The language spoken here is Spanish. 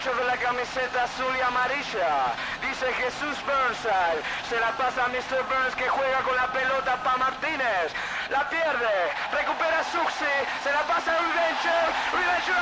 8 de la camiseta azul y amarilla. Dice Jesús Burnside. Se la pasa a Mr. Burns que juega con la pelota para Martínez. La pierde. Recupera Suxi. Se la pasa a Reventure.